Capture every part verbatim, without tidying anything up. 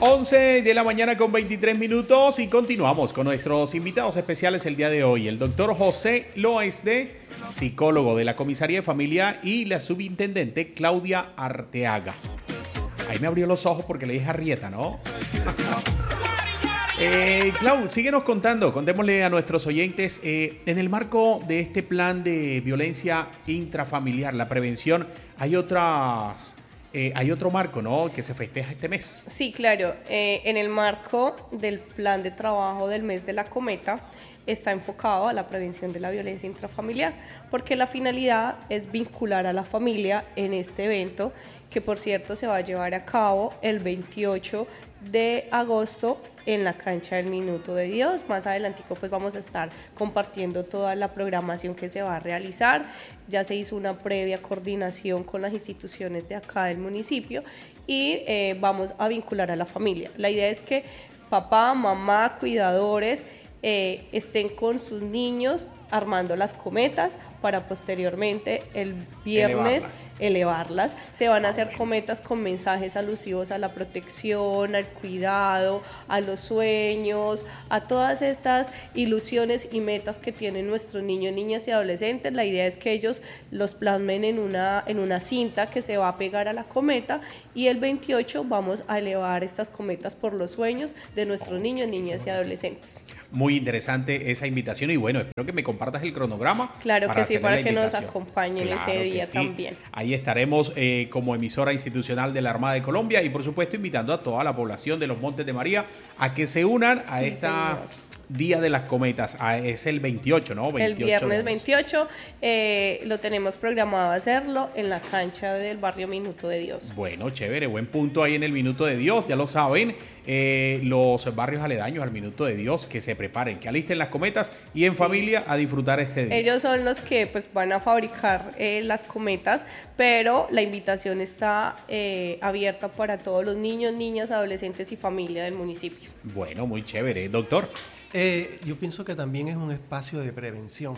once de la mañana con veintitrés minutos y continuamos con nuestros invitados especiales el día de hoy. El doctor José Loesde, psicólogo de la Comisaría de Familia, y la subintendente Claudia Arteaga. Ahí me abrió los ojos porque le dije Arrieta, ¿no? eh, Clau, síguenos contando, contémosle a nuestros oyentes, eh, en el marco de este plan de violencia intrafamiliar, la prevención, hay otras... Eh, hay otro marco, ¿no?, que se festeja este mes. Sí, claro. Eh, en el marco del plan de trabajo del mes de la cometa está enfocado a la prevención de la violencia intrafamiliar, porque la finalidad es vincular a la familia en este evento, que por cierto se va a llevar a cabo el veintiocho de agosto en la cancha del Minuto de Dios. Más adelantico pues vamos a estar compartiendo toda la programación que se va a realizar. Ya se hizo una previa coordinación con las instituciones de acá del municipio y eh, vamos a vincular a la familia. La idea es que papá, mamá, cuidadores eh, estén con sus niños armando las cometas para posteriormente el viernes elevarlas. elevarlas. Se van a hacer cometas con mensajes alusivos a la protección, al cuidado, a los sueños, a todas estas ilusiones y metas que tienen nuestros niños, niñas y adolescentes. La idea es que ellos los plasmen en una, en una cinta que se va a pegar a la cometa, y el veintiocho vamos a elevar estas cometas por los sueños de nuestros niños, niñas y adolescentes. Muy interesante esa invitación y bueno, espero que me compartas el cronograma. Claro que sí, para que nos acompañen claro ese día sí. también. Ahí estaremos eh, como emisora institucional de la Armada de Colombia y por supuesto invitando a toda la población de los Montes de María a que se unan a sí, esta... Señor. Día de las Cometas, ah, es el veintiocho, ¿no? veintiocho, el viernes veintiocho, eh, lo tenemos programado a hacerlo en la cancha del barrio Minuto de Dios. Bueno, chévere, buen punto ahí en el Minuto de Dios, ya lo saben, eh, los barrios aledaños al Minuto de Dios, que se preparen, que alisten las cometas y en sí. familia a disfrutar este día. Ellos son los que pues van a fabricar eh, las cometas, pero la invitación está eh, abierta para todos los niños, niñas, adolescentes y familia del municipio. Bueno, muy chévere, doctor. Eh, yo pienso que también es un espacio de prevención.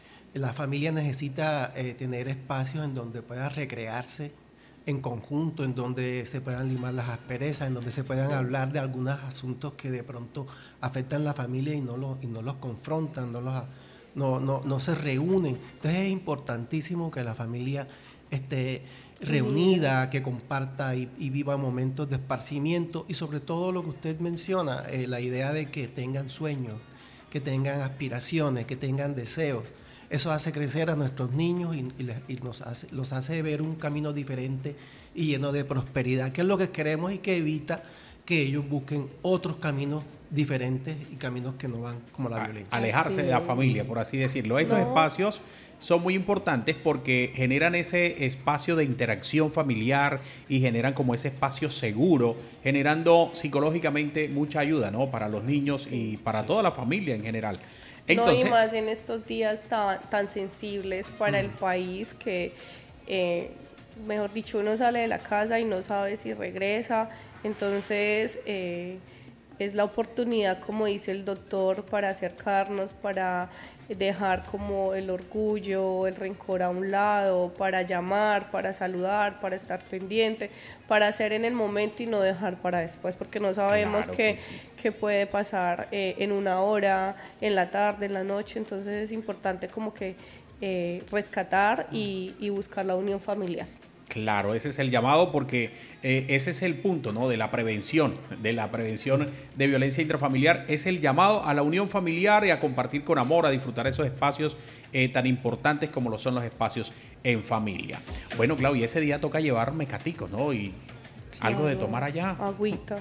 La familia necesita eh, tener espacios en donde pueda recrearse en conjunto, en donde se puedan limar las asperezas, en donde se puedan hablar de algunos asuntos que de pronto afectan a la familia y no, lo, y no los confrontan, no, los, no, no, no se reúnen. Entonces es importantísimo que la familia esté reunida, que comparta y, y viva momentos de esparcimiento y sobre todo lo que usted menciona, eh, la idea de que tengan sueños, que tengan aspiraciones, que tengan deseos. Eso hace crecer a nuestros niños y, y, les, y nos hace, los hace ver un camino diferente y lleno de prosperidad, que es lo que queremos y que evita que ellos busquen otros caminos diferentes y caminos que no van como la violencia. Alejarse de la familia, por así decirlo. Estos no. espacios son muy importantes porque generan ese espacio de interacción familiar y generan como ese espacio seguro, generando psicológicamente mucha ayuda, ¿no?, para los niños sí, y para sí. toda la familia en general. Entonces, no, y más en estos días tan, tan sensibles para mm. el país que, eh, mejor dicho, uno sale de la casa y no sabe si regresa. Entonces, eh, es la oportunidad, como dice el doctor, para acercarnos, para dejar como el orgullo, el rencor a un lado, para llamar, para saludar, para estar pendiente, para hacer en el momento y no dejar para después, porque no sabemos claro qué, que sí. qué puede pasar eh, en una hora, en la tarde, en la noche. Entonces es importante como que eh, rescatar y, y buscar la unión familiar. Claro, ese es el llamado porque eh, ese es el punto, ¿no?, de la prevención, de la prevención de violencia intrafamiliar. Es el llamado a la unión familiar y a compartir con amor, a disfrutar esos espacios eh, tan importantes como lo son los espacios en familia. Bueno, Claudia, ese día toca llevar mecaticos, ¿no? Y sí, algo de tomar allá. Agüita.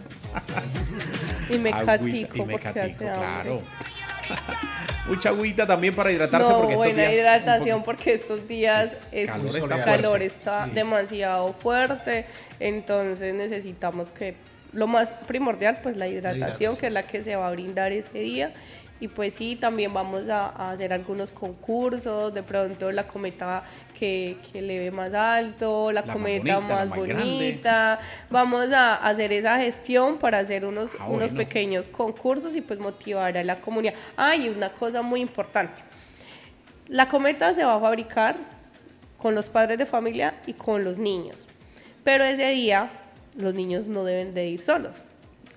y mecatico. Y mecatico, claro. Mucha agüita también para hidratarse. No, porque estos buena días hidratación porque estos días es, es, calor, el está, calor está sí. demasiado fuerte, entonces necesitamos que lo más primordial pues la hidratación, la hidratación, que es la que se va a brindar ese día. Y pues sí, también vamos a, a hacer algunos concursos, de pronto la cometa que, que le ve más alto, la, la cometa más, bonita, más, más bonita. Grande. Vamos a hacer esa gestión para hacer unos, ah, unos bueno. pequeños concursos y pues motivar a la comunidad. Ah, y una cosa muy importante, la cometa se va a fabricar con los padres de familia y con los niños, pero ese día los niños no deben de ir solos.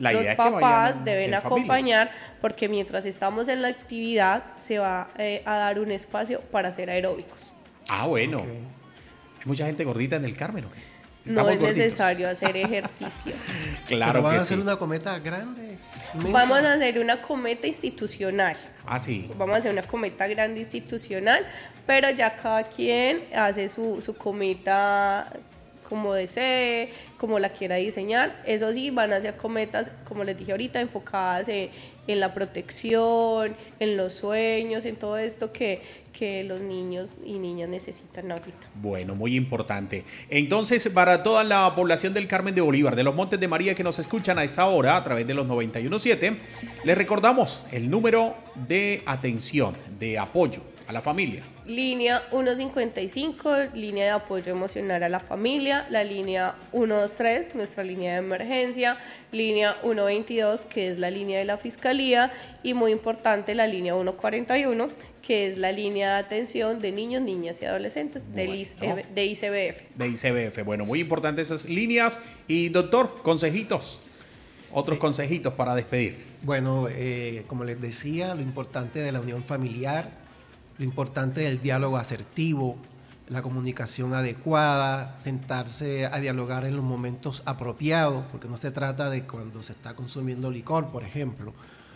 La idea Los es que papás vayan deben en acompañar porque mientras estamos en la actividad se va eh, a dar un espacio para hacer aeróbicos. Ah, bueno. Ok. Hay mucha gente gordita en el Carmen, ¿o qué? No Estamos es gorditos. necesario hacer ejercicio. Claro Pero van que a hacer sí. una cometa grande. inmensa. Vamos a hacer una cometa institucional. Ah, sí. Vamos a hacer una cometa grande institucional, pero ya cada quien hace su, su cometa como desee, como la quiera diseñar. Eso sí, van a ser cometas, como les dije ahorita, enfocadas en, en la protección, en los sueños, en todo esto que, que los niños y niñas necesitan ahorita. Bueno, muy importante. Entonces, para toda la población del Carmen de Bolívar, de los Montes de María que nos escuchan a esa hora a través de los noventa y uno punto siete, les recordamos el número de atención, de apoyo a la familia. Línea ciento cincuenta y cinco, línea de apoyo emocional a la familia, la línea ciento veintitrés, nuestra línea de emergencia, línea ciento veintidós, que es la línea de la fiscalía, y muy importante la línea ciento cuarenta y uno, que es la línea de atención de niños, niñas y adolescentes del Bueno. I C- de I C B F. De I C B F. Bueno, muy importantes esas líneas. Y doctor, consejitos. Otros Eh, consejitos para despedir. Bueno, eh, como les decía, lo importante de la unión familiar, lo importante del diálogo asertivo, la comunicación adecuada, sentarse a dialogar en los momentos apropiados, porque no se trata de cuando se está consumiendo licor, por ejemplo,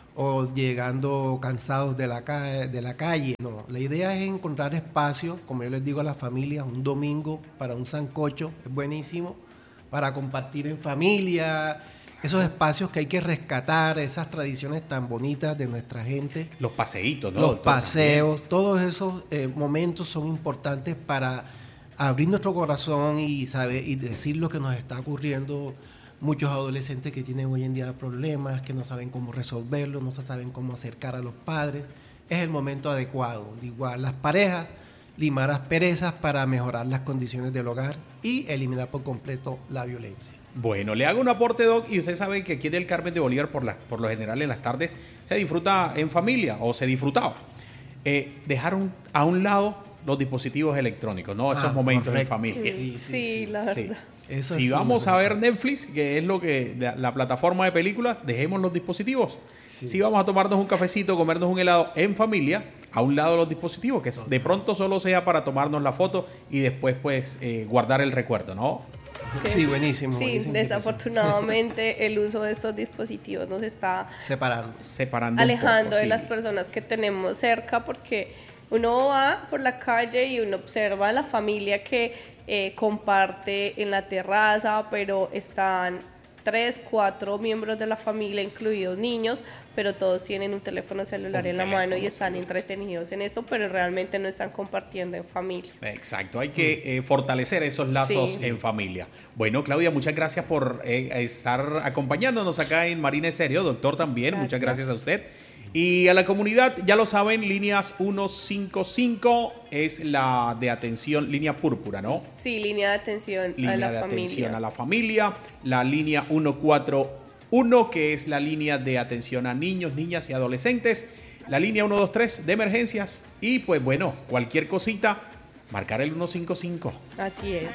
o llegando cansados de la, ca- de la calle. No, la idea es encontrar espacios, como yo les digo a las familias, un domingo para un sancocho, es buenísimo, para compartir en familia, esos espacios que hay que rescatar, esas tradiciones tan bonitas de nuestra gente. Los paseitos, ¿no? Los doctor? paseos, todos esos eh, momentos son importantes para abrir nuestro corazón y saber y decir lo que nos está ocurriendo. Muchos adolescentes que tienen hoy en día problemas, que no saben cómo resolverlo, no saben cómo acercar a los padres. Es el momento adecuado. Igual las parejas, limar asperezas para mejorar las condiciones del hogar y eliminar por completo la violencia. Bueno, le hago un aporte, Doc, y usted sabe que aquí en el Carmen de Bolívar, por, la, por lo general en las tardes, se disfruta en familia, o se disfrutaba. Eh, dejar un- a un lado los dispositivos electrónicos, ¿no? Esos Ah, momentos correcto. en familia. Sí, Sí, sí, sí. la Sí. verdad. Eso Si es vamos a ver fundamental. Netflix, que es lo que la, la plataforma de películas, dejemos los dispositivos. Sí. Si vamos a tomarnos un cafecito, comernos un helado en familia, a un lado los dispositivos, que de pronto solo sea para tomarnos la foto y después pues eh, guardar el recuerdo, ¿no? Que- Sí, buenísimo. Sí, buenísimo. desafortunadamente el uso de estos dispositivos nos está Separando. Separando un alejando poco, de sí. las personas que tenemos cerca, porque uno va por la calle y uno observa a la familia que eh, comparte en la terraza, pero están tres, cuatro miembros de la familia, incluidos niños, pero todos tienen un teléfono celular Un en la mano y teléfono están entretenidos en esto, pero realmente no están compartiendo en familia. Exacto, hay que eh, fortalecer esos lazos Sí. en familia. Bueno, Claudia, muchas gracias por eh, estar acompañándonos acá en Marina Estéreo. Doctor, también, muchas Gracias. gracias a usted. Y a la comunidad, ya lo saben, líneas ciento cincuenta y cinco es la de atención, línea púrpura, ¿no? Sí, línea de atención Línea a la de familia. atención a la familia. La línea ciento cuarenta y uno, que es la línea de atención a niños, niñas y adolescentes. La línea ciento veintitrés de emergencias. Y pues bueno, cualquier cosita, marcar el ciento cincuenta y cinco. Así es.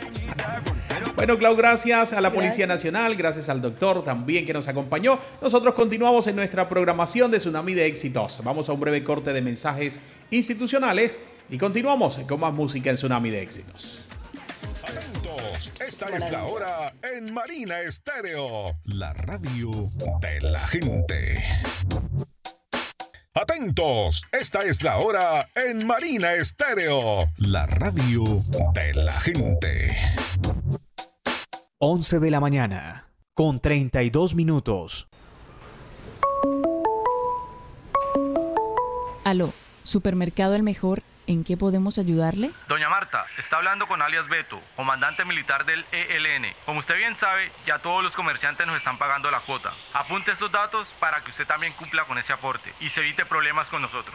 Bueno, Clau, gracias a la Policía Gracias. Nacional, gracias al doctor también que nos acompañó. Nosotros continuamos en nuestra programación de Tsunami de Éxitos. Vamos a un breve corte de mensajes institucionales y continuamos con más música en Tsunami de Éxitos. Atentos, esta es la hora en Marina Estéreo, la radio de la gente. Atentos, esta es la hora en Marina Estéreo, la radio de la gente. once de la mañana, con treinta y dos minutos. Aló, Supermercado El Mejor, ¿en qué podemos ayudarle? Doña Marta, está hablando con alias Beto, comandante militar del E L N. Como usted bien sabe, ya todos los comerciantes nos están pagando la cuota. Apunte estos datos para que usted también cumpla con ese aporte y se evite problemas con nosotros.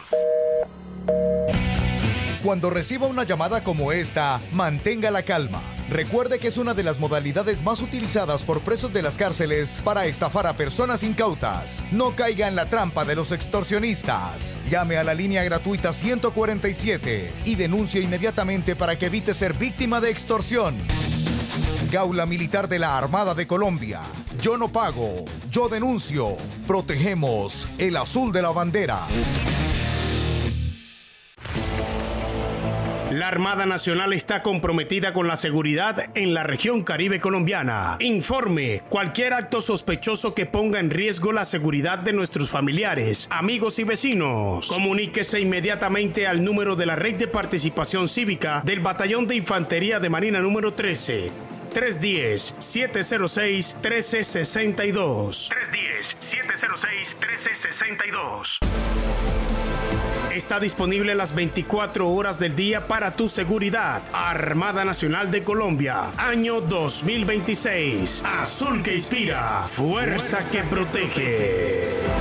Cuando reciba una llamada como esta, mantenga la calma. Recuerde que es una de las modalidades más utilizadas por presos de las cárceles para estafar a personas incautas. No caiga en la trampa de los extorsionistas. Llame a la línea gratuita ciento cuarenta y siete y denuncie inmediatamente para que evite ser víctima de extorsión. Gaula Militar de la Armada de Colombia. Yo no pago, yo denuncio. Protegemos el azul de la bandera. La Armada Nacional está comprometida con la seguridad en la región Caribe colombiana. Informe cualquier acto sospechoso que ponga en riesgo la seguridad de nuestros familiares, amigos y vecinos. Comuníquese inmediatamente al número de la Red de Participación Cívica del Batallón de Infantería de Marina número trece. tres uno cero, siete cero seis, uno tres seis dos. tres uno cero, siete cero seis, uno tres seis dos. Está disponible las veinticuatro horas del día para tu seguridad. Armada Nacional de Colombia, año dos mil veintiséis. Azul que inspira, fuerza que protege.